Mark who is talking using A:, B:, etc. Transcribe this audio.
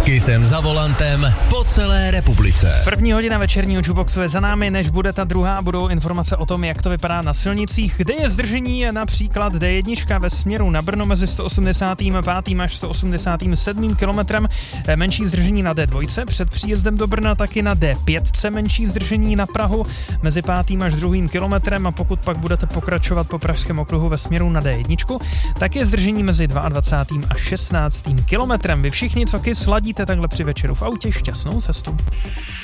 A: Kissem za volantem po celé republice.
B: První hodina večerního Jukeboxu je za námi, než bude ta druhá, budou informace o tom, jak to vypadá na silnicích, kde je zdržení například D1 ve směru na Brno mezi 185. až 187. kilometrem, menší zdržení na D2 před příjezdem do Brna, taky na D5 menší zdržení na Prahu mezi 5. až 2. kilometrem a pokud pak budete pokračovat po Pražském okruhu ve směru na D1, tak je zdržení mezi 22. a 16. kilometrem. Vy všichni, co Kiss ladíte takhle při večeru v autě, šťastnou cestu.